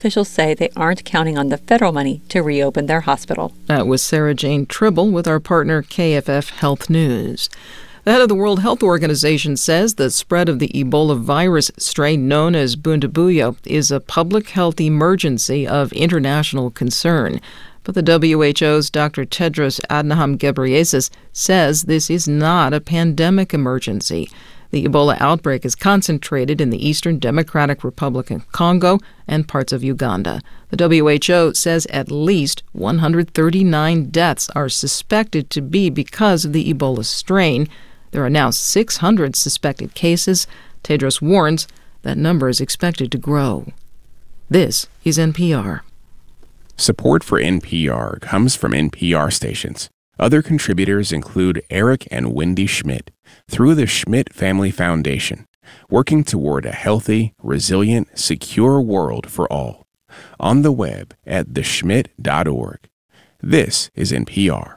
Officials say they aren't counting on the federal money to reopen their hospital. That was Sarah Jane Tribble with our partner KFF Health News. The head of the World Health Organization says the spread of the Ebola virus strain known as Bundibugyo is a public health emergency of international concern. But the WHO's Dr. Tedros Adhanom Ghebreyesus says this is not a pandemic emergency. The Ebola outbreak is concentrated in the Eastern Democratic Republic of Congo and parts of Uganda. The WHO says at least 139 deaths are suspected to be because of the Ebola strain. There are now 600 suspected cases. Tedros warns that number is expected to grow. This is NPR. Support for NPR comes from NPR stations. Other contributors include Eric and Wendy Schmidt through the Schmidt Family Foundation, working toward a healthy, resilient, secure world for all. On the web at theschmidt.org. This is NPR.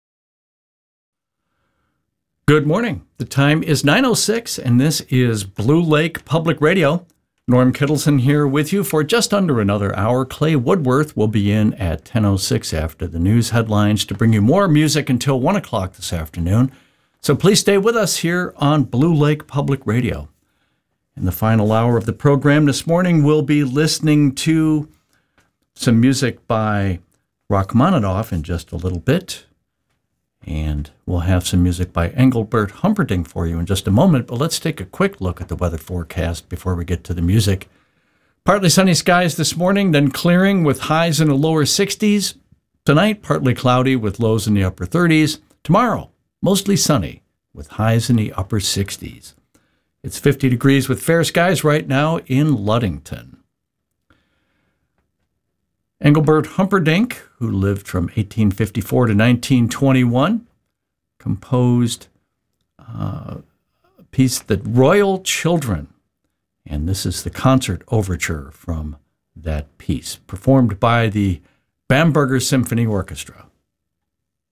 Good morning. The time is 9:06, and this is Blue Lake Public Radio. Norm Kittleson here with you for just under another hour. Clay Woodworth will be in at 10:06 after the news headlines to bring you more music until 1 o'clock this afternoon. So please stay with us here on Blue Lake Public Radio. In the final hour of the program this morning, we'll be listening to some music by Rachmaninoff in just a little bit. And we'll have some music by Engelbert Humperdinck for you in just a moment. But let's take a quick look at the weather forecast before we get to the music. Partly sunny skies this morning, then clearing with highs in the lower 60s. Tonight, partly cloudy with lows in the upper 30s. Tomorrow, mostly sunny with highs in the upper 60s. It's 50 degrees with fair skies right now in Ludington. Engelbert Humperdinck, who lived from 1854 to 1921, composed a piece, The Royal Children. And this is the concert overture from that piece, performed by the Bamberger Symphony Orchestra.